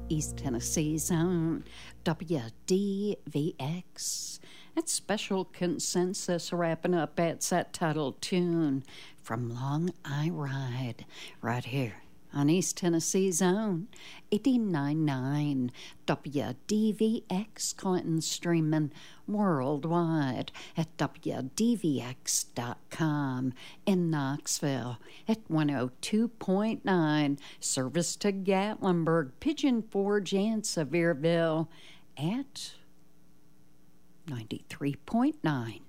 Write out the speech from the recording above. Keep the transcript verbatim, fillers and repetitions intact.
East Tennessee's own W D V X. That special consensus wrapping up at that title tune from Long I Ride right here on East Tennessee's own eighty-nine point nine W D V X Clinton, streaming worldwide at W D V X dot com, in Knoxville at one oh two point nine, service to Gatlinburg, Pigeon Forge, and Sevierville at ninety-three point nine.